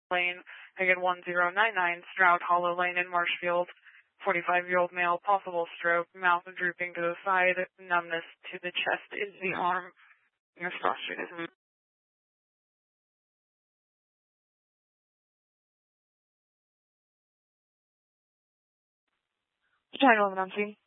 Lane, again 1099, Stroud Hollow Lane in Marshfield, 45-year-old male, possible stroke, mouth drooping to the side, numbness to the chest is the arm. Your prostrate is China 11 on scene.